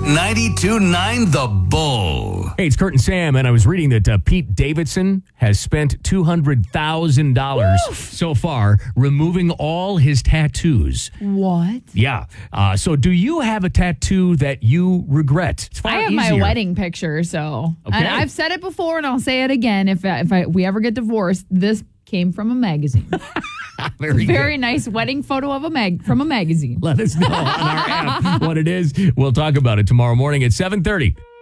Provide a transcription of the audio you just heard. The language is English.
92.9 The Bull. Hey, it's Kurt and Sam, and I was reading that Pete Davidson has spent $200,000 so far removing all his tattoos. What? Yeah. So do you have a tattoo that you regret? It's far I have my easier. wedding picture, so. Okay. And I've said it before, and I'll say it again. If we ever get divorced, this came from a magazine. Very nice wedding photo of from a magazine. Let us know on our app what it is. We'll talk about it tomorrow morning at 7:30.